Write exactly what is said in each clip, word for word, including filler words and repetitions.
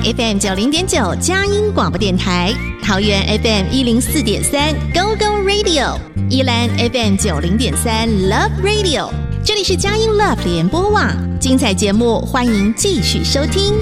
F M 九零点九佳音广播电台，桃园 F M 一零四点三 Go Go Radio， 宜兰 F M 九零点三 Love Radio， 这里是佳音 Love 联播网，精彩节目欢迎继续收听。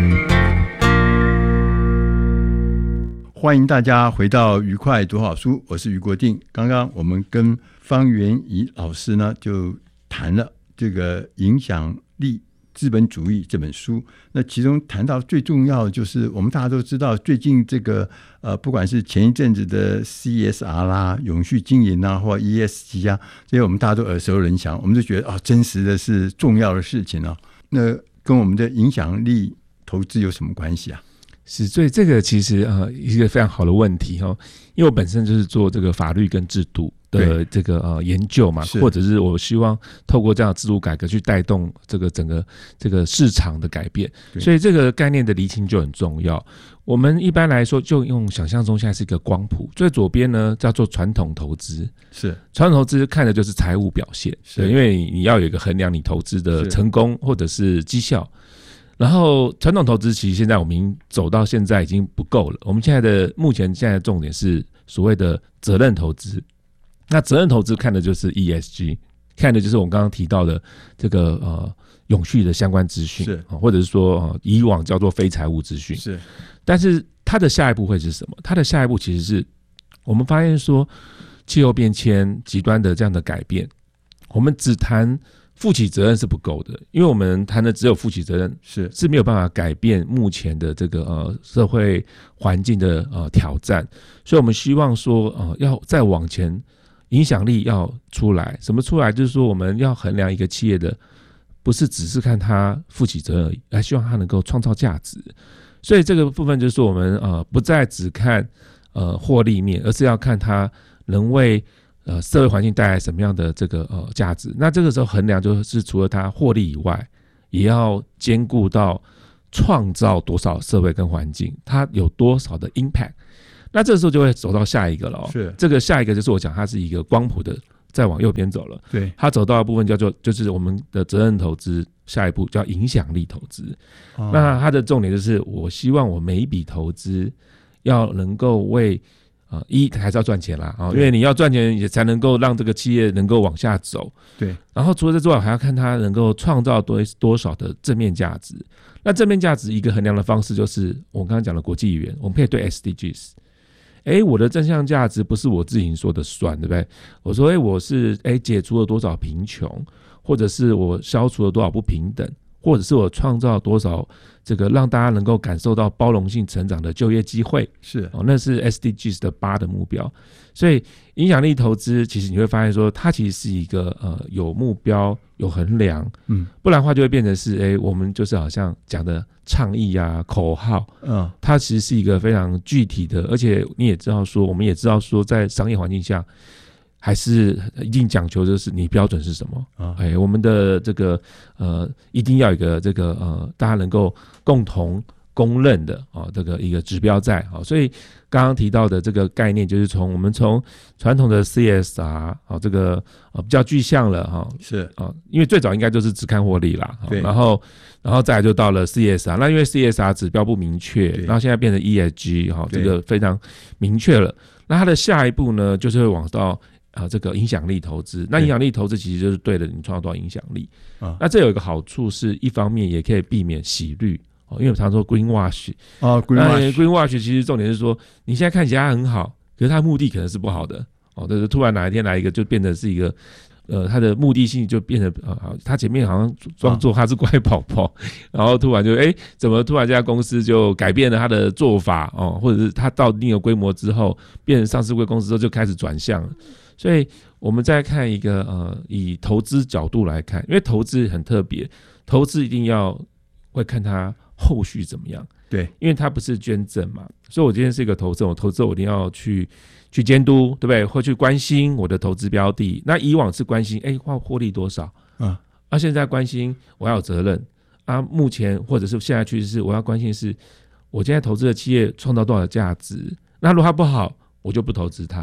欢迎大家回到愉快读好书，我是余国定。刚刚我们跟方元怡老师呢就谈了这个影响力资本主义这本书，那其中谈到最重要的就是我们大家都知道最近这个呃，不管是前一阵子的 C S R 啦、永续经营啊，或 E S G 啊，这些我们大家都耳熟能详，我们就觉得哦，真实的是重要的事情啊。那跟我们的影响力投资有什么关系啊？ 是，所以这个其实呃一个非常好的问题哦，因为我本身就是做这个法律跟制度的这个呃研究嘛，或者是我希望透过这样的制度改革去带动这个整个这个市场的改变，所以这个概念的厘清就很重要。我们一般来说就用想象中现在是一个光谱，最左边呢叫做传统投资，是传统投资看的就是财务表现，对，因为你要有一个衡量你投资的成功或者是绩效。然后传统投资其实现在我们已经走到现在已经不够了，我们现在的目前现在的重点是所谓的责任投资。那责任投资看的就是 E S G， 看的就是我们刚刚提到的这个呃永续的相关资讯，是或者是说、呃、以往叫做非财务资讯。是，但是它的下一步会是什么？它的下一步其实是我们发现说气候变迁极端的这样的改变，我们只谈负起责任是不够的，因为我们谈的只有负起责任是是没有办法改变目前的这个呃社会环境的呃挑战，所以我们希望说呃要再往前，影响力要出来。什么出来？就是说我们要衡量一个企业的，不是只是看它负起责任而已，而希望它能够创造价值。所以这个部分就是说我们呃不再只看呃获利面，而是要看它能为呃，社会环境带来什么样的这个呃价值？那这个时候衡量就是除了它获利以外，也要兼顾到创造多少社会跟环境，它有多少的 impact。那这个时候就会走到下一个了、哦。是这个下一个就是我讲它是一个光谱的，再往右边走了。对，它走到的部分叫做就是我们的责任投资，下一步叫影响力投资。哦、那它的重点就是我希望我每一笔投资要能够为呃、一还是要赚钱啦、哦、因为你要赚钱也才能够让这个企业能够往下走。对，然后除了这之外还要看它能够创造 多, 多少的正面价值。那正面价值一个衡量的方式就是我刚刚讲的国际语言，我们可以对 S D Gs， 哎，我的正向价值不是我自己说的算，对不对？我说哎，我是哎解除了多少贫穷，或者是我消除了多少不平等，或者是我创造多少这个让大家能够感受到包容性成长的就业机会，是、哦、那是 S D Gs 的八的目标。所以影响力投资其实你会发现说它其实是一个呃有目标有衡量，嗯，不然的话就会变成是哎我们就是好像讲的倡议啊口号，嗯，它其实是一个非常具体的，而且你也知道说我们也知道说在商业环境下还是一定讲求就是你标准是什么啊？哎，我们的这个呃，一定要有一个这个呃，大家能够共同公认的啊，这个一个指标在啊。所以刚刚提到的这个概念，就是从我们从传统的 C S R 啊，这个呃比较具象了哈，是啊，因为最早应该就是只看获利啦，对，然后然后再来就到了 C S R， 那因为 C S R 指标不明确，然后现在变成 E S G 哈，这个非常明确了。那它的下一步呢，就是会往到啊，这个影响力投资，那影响力投资其实就是对了你创造多少影响力、啊、那这有一个好处是，一方面也可以避免洗绿、哦、因为我常说 green wash 啊 green wash green wash 其实重点是说，你现在看起来很好，可是它目的可能是不好的哦，就是突然哪一天来一个就变成是一个呃，它的目的性就变成呃，它前面好像装作它是乖宝宝、啊，然后突然就哎，怎么突然这家公司就改变了它的做法哦，或者是它到一定的规模之后，变成上市柜公司之后就开始转向了。所以我们再看一个呃，以投资角度来看，因为投资很特别，投资一定要会看它后续怎么样。对，因为它不是捐赠嘛，所以我今天是一个投资，我投资我一定要去去监督，对不对？或去关心我的投资标的。那以往是关心，哎，获获利多少？啊，啊，现在关心我要有责任啊。目前或者是现在趋势是，我要关心是，我现在投资的企业创造多少价值？那如果它不好，我就不投资它。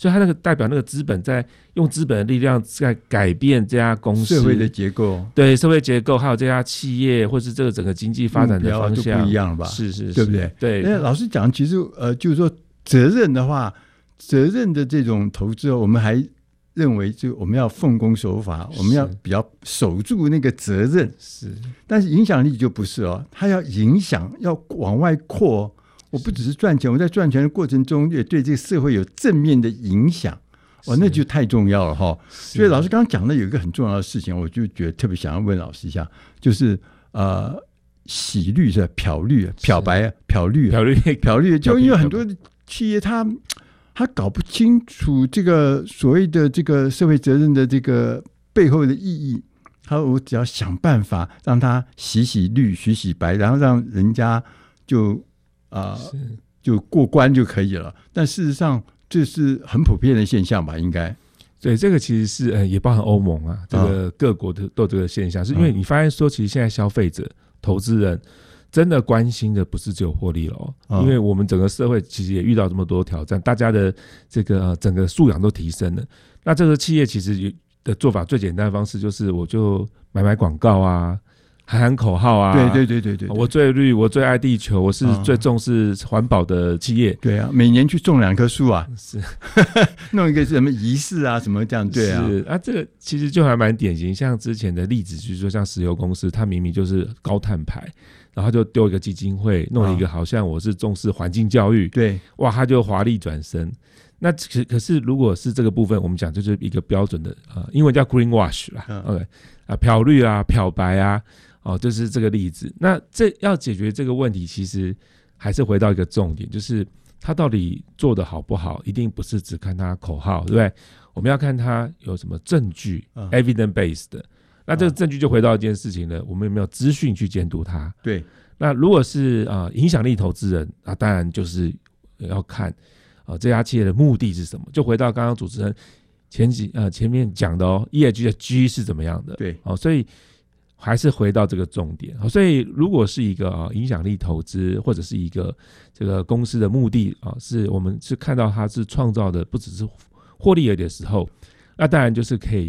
所以它那个代表那个资本在用资本的力量在改变这家公司社会的结构， 对社会结构，还有这家企业或是这个整个经济发展的方向就不一样了吧？ 是是是， 对不对？ 对。 那老实讲，其实呃，就是说责任的话，责任的这种投资，我们还认为就我们要奉公守法，我们要比较守住那个责任。 是，但是影响力就不是哦，它要影响，要往外扩。我不只是赚钱，我在赚钱的过程中也对这个社会有正面的影响，哦，那就太重要了哈。所以老师刚刚讲的有一个很重要的事情，我就觉得特别想要问老师一下，就是呃，洗绿是吧？漂绿、漂白、漂绿、 漂绿、 漂绿，就因为很多企业它他搞不清楚这个所谓的这个社会责任的这个背后的意义，他我只要想办法让他洗洗绿、洗洗白，然后让人家就啊、呃、就过关就可以了。但事实上这是很普遍的现象吧？应该对，这个其实是呃也包含欧盟啊，这个各国的都有这个现象，是因为你发现说，其实现在消费者、投资人真的关心的不是只有获利了、哦，因为我们整个社会其实也遇到这么多挑战，大家的这个、呃、整个素养都提升了。那这个企业其实的做法最简单的方式就是我就买买广告啊，喊喊口号啊， 对对对对 对, 对， 我最绿，我最爱地球，我是最重视环保的企业。 对啊，每年去种两棵树啊， 是弄一个什么仪式啊，什么这样，对啊， 是啊，这个其实就还蛮典型，像之前的例子，就是说像石油公司，它明明就是高碳排。然后就丢一个基金会，弄了一个好像我是重视环境教育， 对， 哇，他就华丽转身。那可可是如果是这个部分，我们讲就是一个标准的呃，英文叫 green wash 啦、嗯、，OK 啊，漂绿啊，漂白啊，哦，就是这个例子。那这要解决这个问题，其实还是回到一个重点，就是他到底做得好不好，一定不是只看他口号，对不对？我们要看他有什么证据、嗯、，evidence based 的。那这个证据就回到一件事情了，我们有没有资讯去监督它？ 对。 那如果是呃影响力投资人啊，当然就是要看呃这家企业的目的是什么。就回到刚刚主持人前几呃前面讲的哦 ，E S G 的 G 是怎么样的？ 对。 哦，所以还是回到这个重点。哦、所以如果是一个、呃、影响力投资，或者是一个这个公司的目的啊、呃，是我们是看到它是创造的不只是获利而已的时候。那当然就是可以